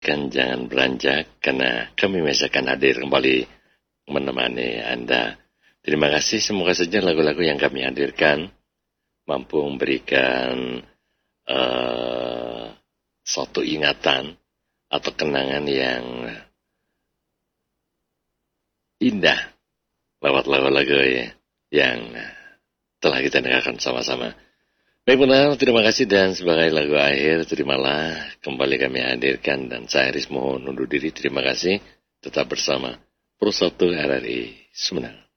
dengarkan Jangan Beranjak, karena kami masih akan hadir kembali menemani Anda. Terima kasih, semoga saja lagu-lagu yang kami hadirkan mampu memberikan suatu ingatan atau kenangan yang indah lewat lagu-lagu yang telah kita dengarkan sama-sama. Baik benar, terima kasih, dan sebagai lagu akhir, terimalah kembali kami hadirkan, dan saya Haris mohon undur diri. Terima kasih, tetap bersama Pro 1 RRI Sumedang.